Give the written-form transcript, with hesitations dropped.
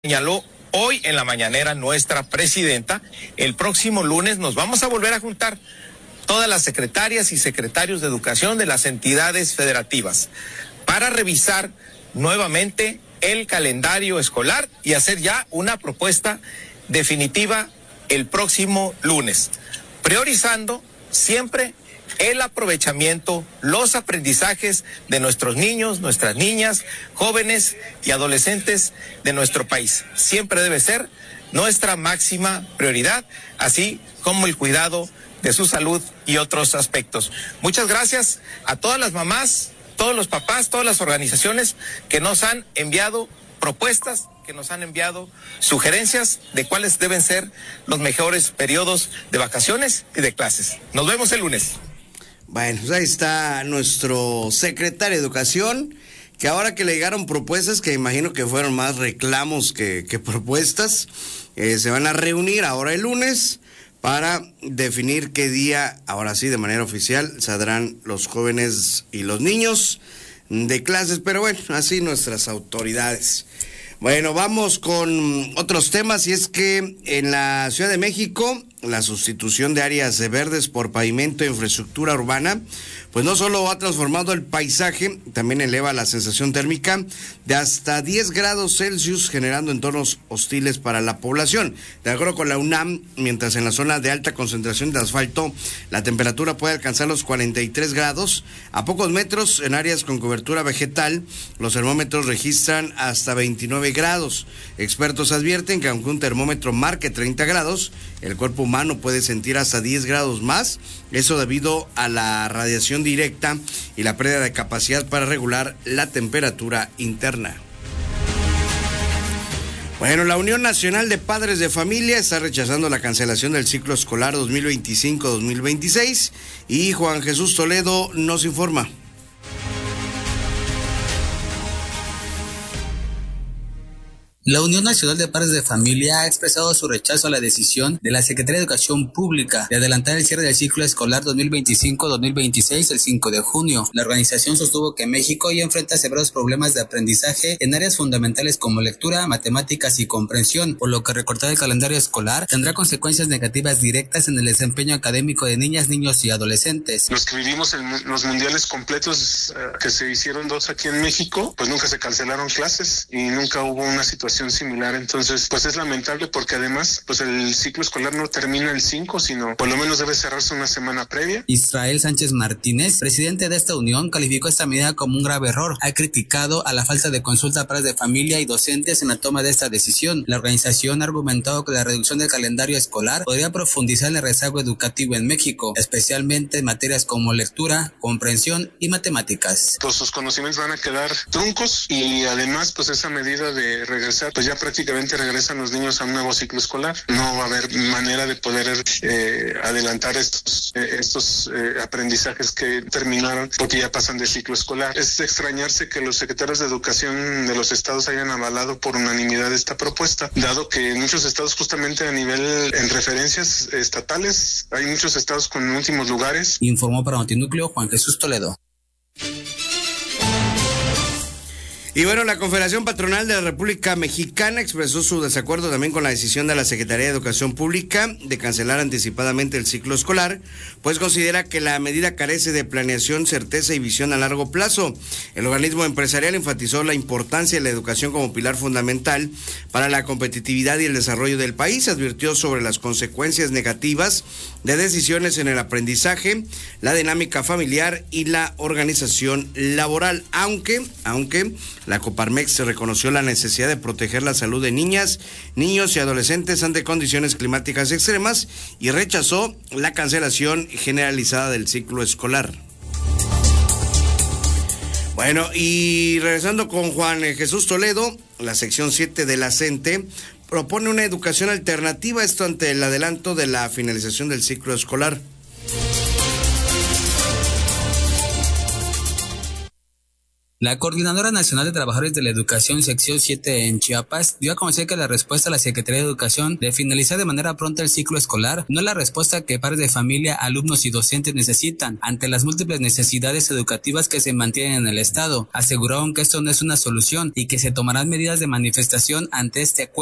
Señaló hoy en la mañanera nuestra presidenta, el próximo lunes nos vamos a volver a juntar todas las secretarias y secretarios de educación de las entidades federativas para revisar nuevamente el calendario escolar y hacer ya una propuesta definitiva el próximo lunes, priorizando siempre el aprovechamiento, los aprendizajes de nuestros niños, nuestras niñas, jóvenes y adolescentes de nuestro país. Siempre debe ser nuestra máxima prioridad, así como el cuidado de su salud y otros aspectos. Muchas gracias a todas las mamás, todos los papás, todas las organizaciones que nos han enviado propuestas, que nos han enviado sugerencias de cuáles deben ser los mejores periodos de vacaciones y de clases. Nos vemos el lunes. Bueno, pues ahí está nuestro secretario de Educación, que ahora que le llegaron propuestas, que imagino que fueron más reclamos que propuestas, se van a reunir ahora el lunes para definir qué día, ahora sí, de manera oficial, saldrán los jóvenes y los niños de clases, pero bueno, así nuestras autoridades. Bueno, vamos con otros temas, y es que en la Ciudad de México, la sustitución de áreas verdes por pavimento e infraestructura urbana, pues no solo ha transformado el paisaje, también eleva la sensación térmica de hasta 10 grados Celsius, generando entornos hostiles para la población. De acuerdo con la UNAM, mientras en la zona de alta concentración de asfalto, la temperatura puede alcanzar los 43 grados, a pocos metros en áreas con cobertura vegetal, los termómetros registran hasta 29 grados. Expertos advierten que aunque un termómetro marque 30 grados, el cuerpo humano puede sentir hasta 10 grados más, eso debido a la radiación directa y la pérdida de capacidad para regular la temperatura interna. Bueno, la Unión Nacional de Padres de Familia está rechazando la cancelación del ciclo escolar 2025-2026 y Juan Jesús Toledo nos informa. La Unión Nacional de Padres de Familia ha expresado su rechazo a la decisión de la Secretaría de Educación Pública de adelantar el cierre del ciclo escolar 2025-2026 el 5 de junio. La organización sostuvo que México ya enfrenta severos problemas de aprendizaje en áreas fundamentales como lectura, matemáticas y comprensión, por lo que recortar el calendario escolar tendrá consecuencias negativas directas en el desempeño académico de niñas, niños y adolescentes. Los que vivimos en los mundiales completos que se hicieron 2 aquí en México, pues nunca se cancelaron clases y nunca hubo una situación similar. Entonces, pues es lamentable porque además, pues el ciclo escolar no termina el 5, sino por lo menos debe cerrarse una semana previa. Israel Sánchez Martínez, presidente de esta unión, calificó esta medida como un grave error. Ha criticado a la falta de consulta a padres de familia y docentes en la toma de esta decisión. La organización ha argumentado que la reducción del calendario escolar podría profundizar en el rezago educativo en México, especialmente en materias como lectura, comprensión y matemáticas. Pues sus conocimientos van a quedar truncos y además, pues esa medida de regresar, pues ya prácticamente regresan los niños a un nuevo ciclo escolar. No va a haber manera de poder adelantar estos aprendizajes que terminaron porque ya pasan de ciclo escolar. Es de extrañarse que los secretarios de educación de los estados hayan avalado por unanimidad esta propuesta, dado que en muchos estados, justamente a nivel en referencias estatales, hay muchos estados con últimos lugares. Informó para Notinúcleo Juan Jesús Toledo. Y bueno, la Confederación Patronal de la República Mexicana expresó su desacuerdo también con la decisión de la Secretaría de Educación Pública de cancelar anticipadamente el ciclo escolar, pues considera que la medida carece de planeación, certeza y visión a largo plazo. El organismo empresarial enfatizó la importancia de la educación como pilar fundamental para la competitividad y el desarrollo del país. Advirtió sobre las consecuencias negativas de decisiones en el aprendizaje, la dinámica familiar y la organización laboral, aunque la Coparmex reconoció la necesidad de proteger la salud de niñas, niños y adolescentes ante condiciones climáticas extremas y rechazó la cancelación generalizada del ciclo escolar. Bueno, y regresando con Juan Jesús Toledo, la sección 7 de la CENTE propone una educación alternativa, esto ante el adelanto de la finalización del ciclo escolar. La Coordinadora Nacional de Trabajadores de la Educación, sección 7 en Chiapas, dio a conocer que la respuesta a la Secretaría de Educación de finalizar de manera pronta el ciclo escolar no es la respuesta que padres de familia, alumnos y docentes necesitan ante las múltiples necesidades educativas que se mantienen en el Estado. Aseguraron que esto no es una solución y que se tomarán medidas de manifestación ante este acuerdo.